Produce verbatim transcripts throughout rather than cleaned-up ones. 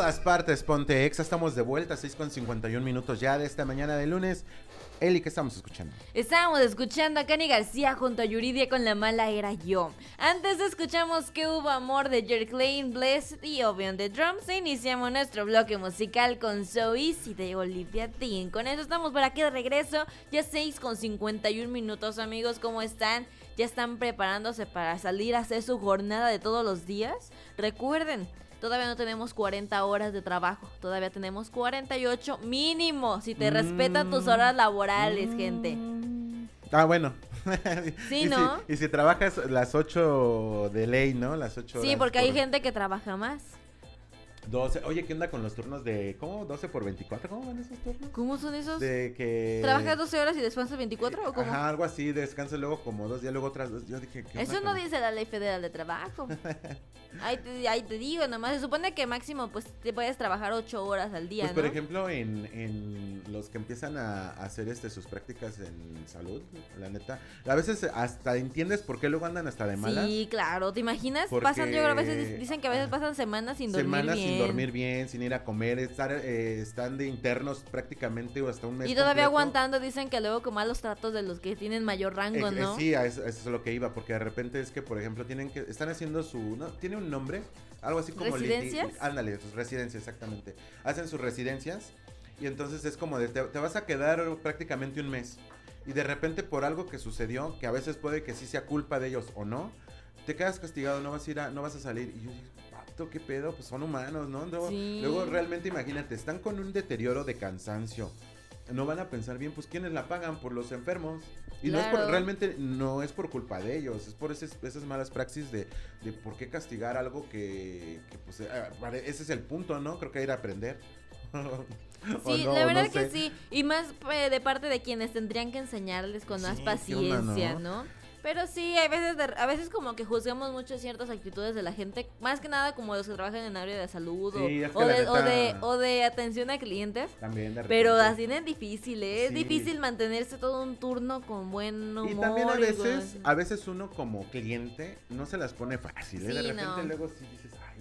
todas partes, ponte Exa. Estamos de vuelta, seis con cincuenta y un minutos ya de esta mañana de lunes. Eli, ¿qué estamos escuchando? Estábamos escuchando a Cani García junto a Yuridia con La Mala Era Yo. Antes escuchamos Que Hubo Amor de Jerry Klein, Blessed y Obi on the Drums. E iniciamos nuestro bloque musical con So Easy de Olivia Dean. Con eso estamos por aquí de regreso. Ya seis con cincuenta y un minutos, amigos. ¿Cómo están? ¿Ya están preparándose para salir a hacer su jornada de todos los días? Recuerden, todavía no tenemos cuarenta horas de trabajo, todavía tenemos cuarenta y ocho mínimo, si te mm, respetan tus horas laborales, mm, gente. Ah, bueno. Sí, y ¿no? Si, y si trabajas las ocho de ley, ¿no? Las ocho Sí, horas porque por... hay gente que trabaja más. doce. Oye, ¿qué onda con los turnos de... ¿Cómo? ¿doce por veinticuatro? ¿Cómo van esos turnos? ¿Cómo son esos? De que... ¿Trabajas doce horas y descansas veinticuatro o cómo? Ajá, algo así, descansas luego como dos días, luego otras dos. Yo dije, ¿qué Eso no dice la Ley Federal de Trabajo. Ahí te, ahí te digo, nomás se supone que máximo pues te puedes trabajar ocho horas al día, pues, ¿no? por ejemplo, en, en los que empiezan a hacer este sus prácticas en salud, la neta, a veces hasta entiendes por qué luego andan hasta de malas. Sí, claro, ¿te imaginas? Porque... Pasan, yo creo, a veces dicen que a veces pasan semanas sin dormir semanas bien. sin dormir bien, sin ir a comer, estar, eh, están de internos prácticamente o hasta un mes y todavía completo. Aguantando, dicen que luego con malos tratos de los que tienen mayor rango, eh, ¿no? Eh, sí, a eso, a eso es lo que iba, porque de repente es que, por ejemplo, tienen que, están haciendo su, ¿no? Tiene un nombre, algo así como... ¿Residencias? Liti- ándale, sus residencias, exactamente. Hacen sus residencias y entonces es como de, te, te vas a quedar prácticamente un mes. Y de repente por algo que sucedió, que a veces puede que sí sea culpa de ellos o no, te quedas castigado, no vas a ir a, no vas a salir. Y yo digo, pato, qué pedo, pues son humanos, ¿no? Luego, sí. luego realmente imagínate, están con un deterioro de cansancio. No van a pensar bien, pues ¿quiénes la pagan? Por los enfermos. Y claro. no es por, realmente no es por culpa de ellos, es por ese, esas malas praxis de, de por qué castigar algo que, que pues, eh, ese es el punto, ¿no? Creo que ir a aprender. Sí, no, la verdad no que sí, y más eh, de parte de quienes tendrían que enseñarles con sí, más paciencia, onda, ¿no? ¿no? Pero sí, a veces, de, a veces como que juzgamos mucho ciertas actitudes de la gente, más que nada como los que trabajan en el área de salud sí, o, o, de, neta... o, de, o de atención a clientes. También de repente. Pero así es difícil, ¿eh? Sí. Es difícil mantenerse todo un turno con buen humor. Y también a veces, a veces uno como cliente no se las pone fácil, ¿eh? Sí, de repente no. Luego sí dices, ay,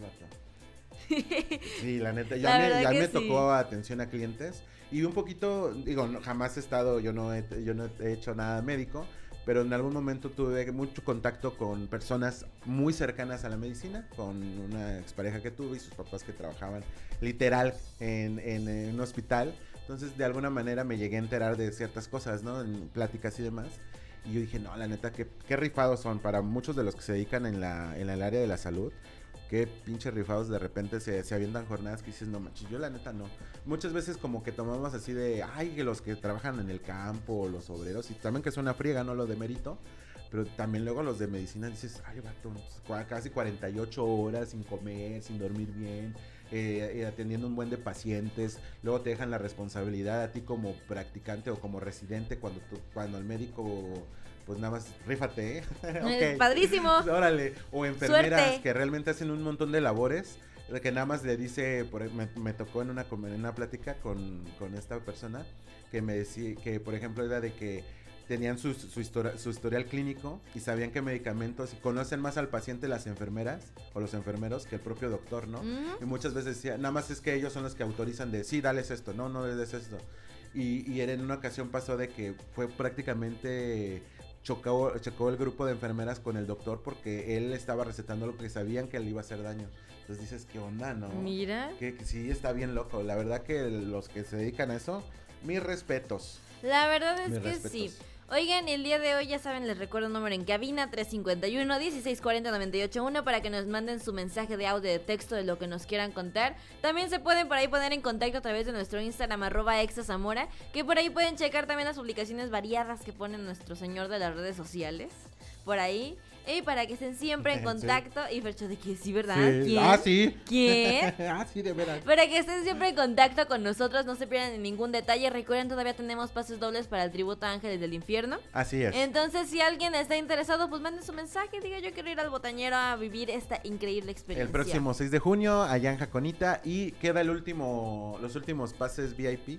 vato. Sí, la neta, ya la me, ya me sí. tocó atención a clientes y un poquito, digo, no, jamás he estado, yo no he, yo no he hecho nada médico, pero en algún momento tuve mucho contacto con personas muy cercanas a la medicina, con una expareja que tuve y sus papás que trabajaban literal en, en, en un hospital, entonces de alguna manera me llegué a enterar de ciertas cosas, ¿no? En pláticas y demás. Y yo dije, no, la neta, qué, qué rifados son para muchos de los que se dedican en, la, en el área de la salud. Qué pinche rifados de repente se, se avientan jornadas que dices, no manches, yo la neta no. Muchas veces como que tomamos así de, ay, que los que trabajan en el campo, los obreros, y también que es una friega, no lo de mérito, pero también luego los de medicina dices, ay, vato, casi cuarenta y ocho horas sin comer, sin dormir bien, eh, eh, atendiendo un buen de pacientes, luego te dejan la responsabilidad a ti como practicante o como residente cuando, tú, cuando el médico... Pues nada más, rífate, ¿eh? Okay. Padrísimo. Órale. O enfermeras Suerte. Que realmente hacen un montón de labores, que nada más le dice, por, me, me tocó en una, en una plática con, con esta persona, que me decía, que por ejemplo era de que tenían su, su, historia, su historial clínico y sabían qué medicamentos, y conocen más al paciente las enfermeras o los enfermeros que el propio doctor, ¿no? Mm. Y muchas veces decía, nada más es que ellos son los que autorizan de, sí, dales esto, no, no le des esto. Y, y en una ocasión pasó de que fue prácticamente... Chocó, chocó el grupo de enfermeras con el doctor porque él estaba recetando lo que sabían que le iba a hacer daño. Entonces dices, ¿qué onda, no? Mira. Que, que sí, está bien loco. La verdad que los que se dedican a eso, mis respetos. La verdad es mis que respetos. sí. Oigan, el día de hoy, ya saben, les recuerdo un número en cabina, tres cinco uno, dieciséis cuarenta, noventa y ocho uno, para que nos manden su mensaje de audio, de texto, de lo que nos quieran contar. También se pueden por ahí poner en contacto a través de nuestro Instagram, arroba exazamora, que por ahí pueden checar también las publicaciones variadas que pone nuestro señor de las redes sociales, por ahí. Y para que estén siempre en contacto. Sí. Y Fercho, de que sí, ¿verdad? Sí. ¿Quién? Ah, sí. ¿Quién? Ah, sí, de verdad. Para que estén siempre en contacto con nosotros, no se pierdan ningún detalle. Recuerden, todavía tenemos pases dobles para el tributo a Ángeles del Infierno. Así es. Entonces, si alguien está interesado, pues manden su mensaje. Diga, yo quiero ir al Botañero a vivir esta increíble experiencia. El próximo seis de junio, allá en Jaconita. Y queda el último, los últimos pases V I P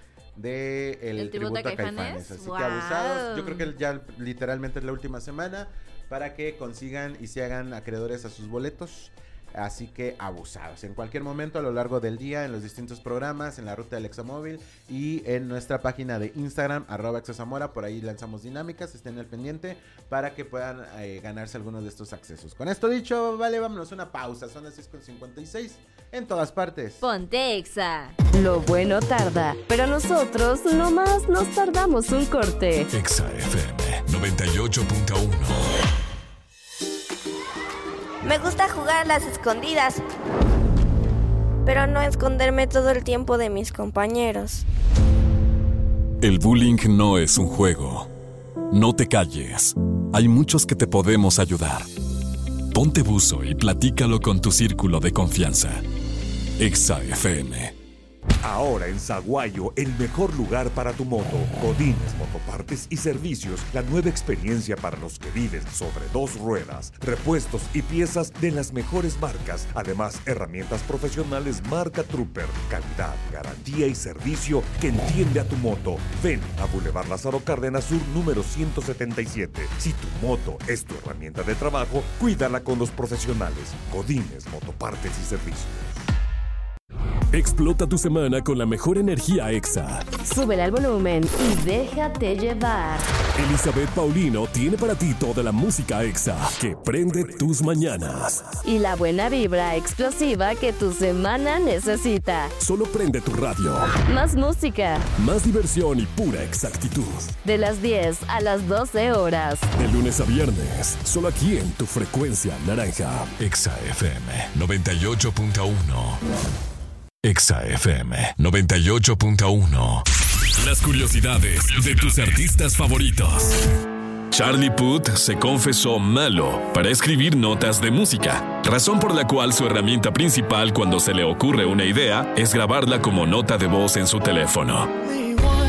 de el, el tributo, tributo a Caifanes. Caifanes. Así wow. que abusados. Yo creo que ya literalmente es la última semana para que consigan y se hagan acreedores a sus boletos. Así que abusados. En cualquier momento a lo largo del día, en los distintos programas, en la ruta del Examóvil y en nuestra página de Instagram, arroba exazamora, por ahí lanzamos dinámicas, estén al pendiente para que puedan eh, ganarse algunos de estos accesos. Con esto dicho, vale, vámonos a una pausa. Son las seis con cincuenta y seis en todas partes. Ponte Exa. Lo bueno tarda, pero nosotros nomás nos tardamos un corte. Exa F M noventa y ocho punto uno. Me gusta jugar a las escondidas, pero no esconderme todo el tiempo de mis compañeros. El bullying no es un juego. No te calles. Hay muchos que te podemos ayudar. Ponte buzo y platícalo con tu círculo de confianza. Exa F M. Ahora en Saguayo, el mejor lugar para tu moto. Godínez Motopartes y Servicios, la nueva experiencia para los que viven sobre dos ruedas. Repuestos y piezas de las mejores marcas. Además, herramientas profesionales marca Trooper. Calidad, garantía y servicio que entiende a tu moto. Ven a Boulevard Lázaro Cárdenas Sur, número ciento setenta y siete. Si tu moto es tu herramienta de trabajo, cuídala con los profesionales. Godínez Motopartes y Servicios. Explota tu semana con la mejor energía Exa. Súbele al volumen y déjate llevar. Elizabeth Paulino tiene para ti toda la música Exa que prende tus mañanas. Y la buena vibra explosiva que tu semana necesita. Solo prende tu radio. Más música. Más diversión y pura exactitud. De las diez a las doce horas. De lunes a viernes. Solo aquí en tu frecuencia naranja. Exa F M noventa y ocho punto uno. Exa F M noventa y ocho punto uno. Las curiosidades de tus artistas favoritos. Charlie Puth se confesó malo para escribir notas de música, razón por la cual su herramienta principal cuando se le ocurre una idea es grabarla como nota de voz en su teléfono.